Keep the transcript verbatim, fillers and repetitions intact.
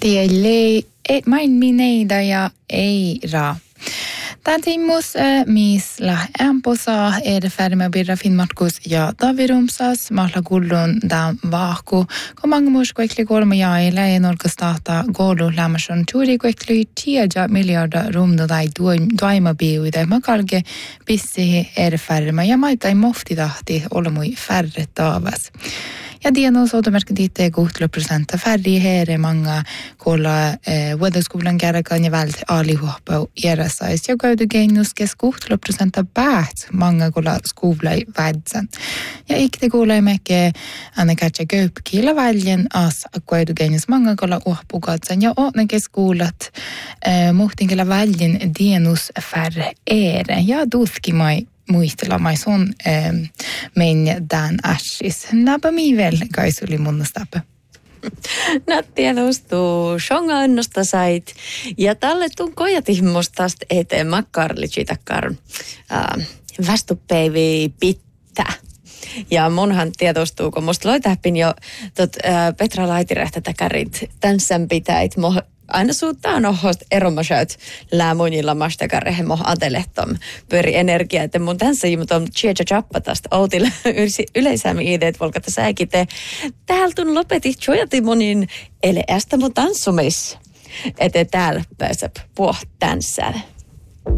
Tielei, main mineida ja ei ra. Tämän timmus missä ämposa er färme birra Finnmarkus ja Tavirumsas mahla kullun tämän vahku. Kun mange muus kuekli kolme jailla ei norkastahta koulu lämmäson tuuri kuekli tiedä miljarda rumno tai doimabiuida. Mä kalke pissi er färme ja maitai mofti tahti olmui färre taavas. Ja dieno soutamerkin tiitte kuusikymmentä prosenttia färri here manga kolla eh, vuodoskolan kärkan ja vält alihuopau järjessäis. Ja käyty geinnuskes kuusikymmentä prosenttia päät manga kolla skolai vädsen. Ja ikte kolla meke anna katja köpkillä väljen as käyty geinnus manga kolla uopugatsen. Ja ootnekes kuulat eh, muhtinkilla väljen dienus färre ere. Ja tutkimai muistella mai son eh, mein dan ashis. Napa mi vel kaisuli munnastapa. Nattia tuostuu shonga annosta sait. Ja tälle tun kojatihmostast eteen makkarli chitakar äh, vastupäivi pittä. Ja monhan tiedostuu, kun musta loitappin jo tot, äh, Petra Laitirehtä täkärit tänsän pitäit moh aina suuttaan ohost eromasäyt läämunilla mastakarehe moh atelehtom pyöri energiaa, että mun tässä ei mutta on tjeja chappa tästä outilla yleisämmin ideet volkata säikite. Täällä tun lopetit chojati monin eleästä mun tanssumis, että täällä pääsee puh tänssään.